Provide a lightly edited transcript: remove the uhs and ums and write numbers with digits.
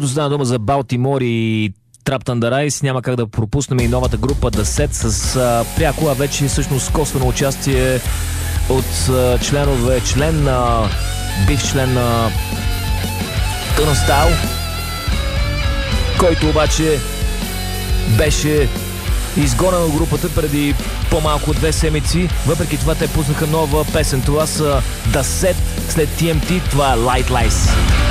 Като стана дума за Балтимор и Trapped Under Ice, няма как да пропуснем и новата група The Set с пряко, а вече всъщност косвено участие от бив член на Turnstile, който обаче беше изгонен от групата преди по-малко от 2 седмици. Въпреки това те пуснаха нова песен. Това са The Set след TMT. Това е Light Lies.